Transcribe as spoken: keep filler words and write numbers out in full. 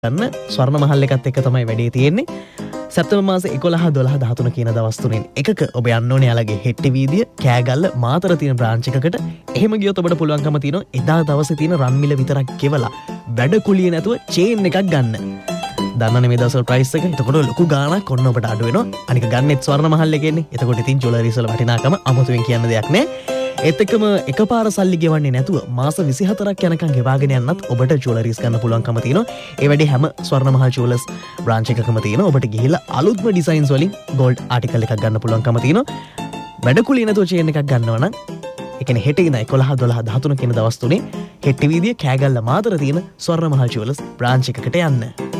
ගන්න ස්වර්ණ මහල් එකත් එක්ක තමයි වැඩේ තියෙන්නේ. සැප්තැම්බර් මාසේ එකොළහ දොළහ දහතුන කියන දවස් තුනෙන් එකක ඔබ යන්න ඕනේ යාළගේ හෙට්ටි වීදිය කෑගල්ල මාතර තියෙන බ්‍රාන්ච් එකකට. එහෙම ගියොත් ඔබට පුළුවන්කම තියෙනවා එදා දවසේ තියෙන රන් මිල විතරක් ගෙවලා වැඩ කුලිය නැතුව චේන් එකක් ගන්න. දන්නනේ මේ දවස්වල ප්‍රයිස් එක. එතකොට ලොකු ගාණක් ඔන්න ඔබට අඩු වෙනවා. අනික ගන්නෙත් ස්වර්ණ මහල් එකේනේ. එතකොට ඉතින් ජුවලරිස් වල වටිනාකම අමුතුවෙන් කියන්න දෙයක් නැහැ. ඒත් එක්කම එකපාර සල්ලි ගෙවන්නේ නැතුව මාස විසිහතරක් යනකම් ගෙවාගෙන යන්නත් ඔබට ජුවලරිස් ගන්න පුළුවන්කම තියෙනවා. ඒ වැඩේ හැම ස්වර්ණ මහල් ජුවලර්ස් බ්‍රාන්ච් එකකම තියෙනවා. ඔබට ගිහිල්ලා අලුත්ම ඩිසයින්ස් වලින් ගෝල්ඩ් ආටිකල් එකක් ගන්න පුළුවන්කම තියෙනවා. වැඩකුලිය නැතුව චේන් එකක් ගන්නවා නම් ඒ කියන්නේ හෙට ඉඳන් එකොළහ දොළහ දහතුන කියන දවස් තුනේ හෙට්ටි වීදියේ කෑගල්ල මාතර තියෙන ස්වර්ණ මහල් ජුවලර්ස් බ්‍රාන්ච් එකකට යන්න.